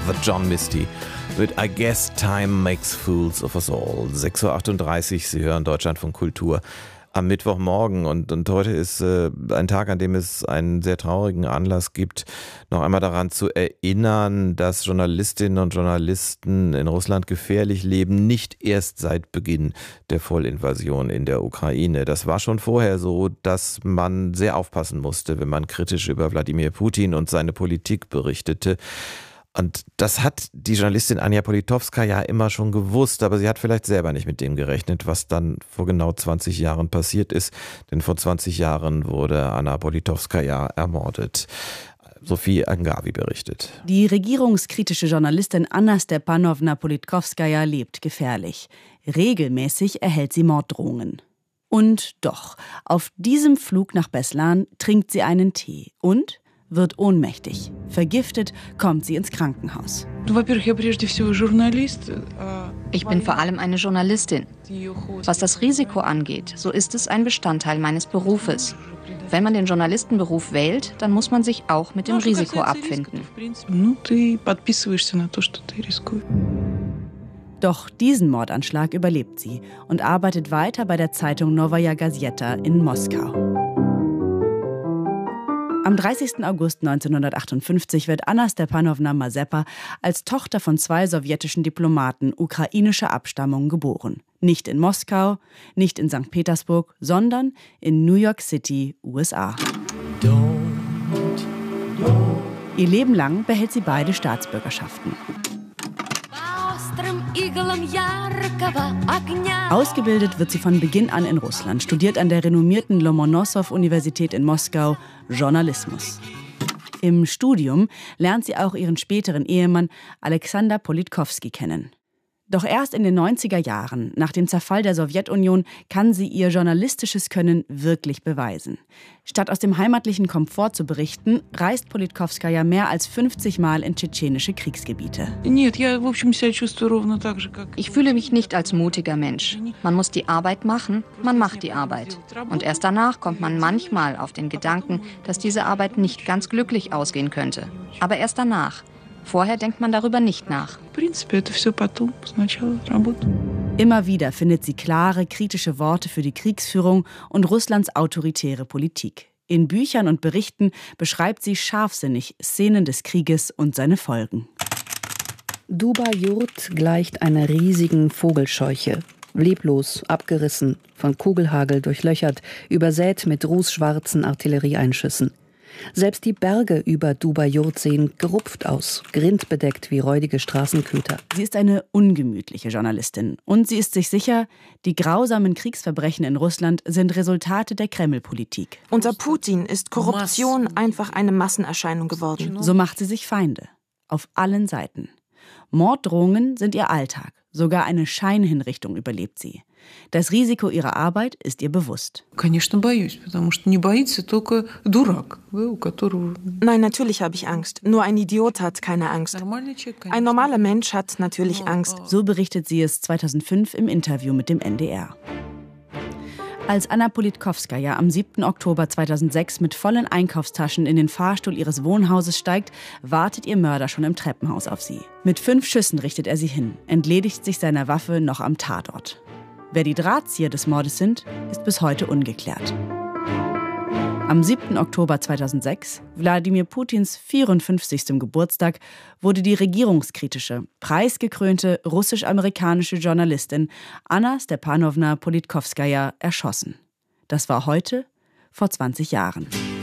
The John Misty mit I Guess Time Makes Fools of Us All. 6.38 Uhr, Sie hören Deutschlandfunk Kultur am Mittwochmorgen und heute ist ein Tag, an dem es einen sehr traurigen Anlass gibt, noch einmal daran zu erinnern, dass Journalistinnen und Journalisten in Russland gefährlich leben, nicht erst seit Beginn der Vollinvasion in der Ukraine. Das war schon vorher so, dass man sehr aufpassen musste, wenn man kritisch über Wladimir Putin und seine Politik berichtete. Und das hat die Journalistin Anja Politkovskaja immer schon gewusst, aber sie hat vielleicht selber nicht mit dem gerechnet, was dann vor genau 20 Jahren passiert ist. Denn vor 20 Jahren wurde Anna Politkovskaja ermordet. Sophie Angavi berichtet. Die regierungskritische Journalistin Anna Stepanowna Politkovskaja lebt gefährlich. Regelmäßig erhält sie Morddrohungen. Und doch, auf diesem Flug nach Beslan trinkt sie einen Tee und wird ohnmächtig. Vergiftet kommt sie ins Krankenhaus. Ich bin vor allem eine Journalistin. Was das Risiko angeht, so ist es ein Bestandteil meines Berufes. Wenn man den Journalistenberuf wählt, dann muss man sich auch mit dem Risiko abfinden. Doch diesen Mordanschlag überlebt sie und arbeitet weiter bei der Zeitung Novaya Gazeta in Moskau. Am 30. August 1958 wird Anna Stepanowna Mazepa als Tochter von 2 sowjetischen Diplomaten ukrainischer Abstammung geboren. Nicht in Moskau, nicht in St. Petersburg, sondern in New York City, USA. Ihr Leben lang behält sie beide Staatsbürgerschaften. Ausgebildet wird sie von Beginn an in Russland, studiert an der renommierten Lomonossow-Universität in Moskau Journalismus. Im Studium lernt sie auch ihren späteren Ehemann Alexander Politkovskij kennen. Doch erst in den 90er Jahren, nach dem Zerfall der Sowjetunion, kann sie ihr journalistisches Können wirklich beweisen. Statt aus dem heimatlichen Komfort zu berichten, reist Politkovskaja mehr als 50 Mal in tschetschenische Kriegsgebiete. Ich fühle mich nicht als mutiger Mensch. Man muss die Arbeit machen, man macht die Arbeit. Und erst danach kommt man manchmal auf den Gedanken, dass diese Arbeit nicht ganz glücklich ausgehen könnte. Aber erst danach. Vorher denkt man darüber nicht nach. Immer wieder findet sie klare, kritische Worte für die Kriegsführung und Russlands autoritäre Politik. In Büchern und Berichten beschreibt sie scharfsinnig Szenen des Krieges und seine Folgen. Duba-Jurt gleicht einer riesigen Vogelscheuche. Leblos, abgerissen, von Kugelhagel durchlöchert, übersät mit rußschwarzen Artillerieeinschüssen. Selbst die Berge über Duba-Jurt sehen gerupft aus, grindbedeckt wie räudige Straßenköter. Sie ist eine ungemütliche Journalistin und sie ist sich sicher, die grausamen Kriegsverbrechen in Russland sind Resultate der Kreml-Politik. Unter Putin ist Korruption einfach eine Massenerscheinung geworden. So macht sie sich Feinde. Auf allen Seiten. Morddrohungen sind ihr Alltag. Sogar eine Scheinhinrichtung überlebt sie. Das Risiko ihrer Arbeit ist ihr bewusst. Nein, natürlich habe ich Angst. Nur ein Idiot hat keine Angst. Ein normaler Mensch hat natürlich Angst. So berichtet sie es 2005 im Interview mit dem NDR. Als Anna Politkovskaja am 7. Oktober 2006 mit vollen Einkaufstaschen in den Fahrstuhl ihres Wohnhauses steigt, wartet ihr Mörder schon im Treppenhaus auf sie. Mit 5 Schüssen richtet er sie hin, entledigt sich seiner Waffe noch am Tatort. Wer die Drahtzieher des Mordes sind, ist bis heute ungeklärt. Am 7. Oktober 2006, Wladimir Putins 54. Geburtstag, wurde die regierungskritische, preisgekrönte russisch-amerikanische Journalistin Anna Stepanowna Politkovskaja erschossen. Das war heute vor 20 Jahren.